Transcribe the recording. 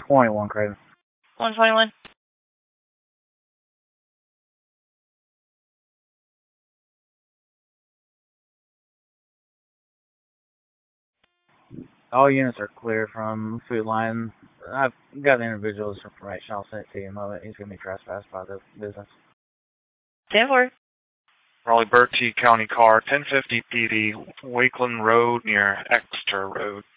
121, Craven. 121. All units are clear from Food Line. I've got the individual's information. I'll send it to you in a moment. He's going to be trespassed by the business. 10-4. Raleigh Bertie County Car, 1050 PD, Wakeland Road near Exeter Road.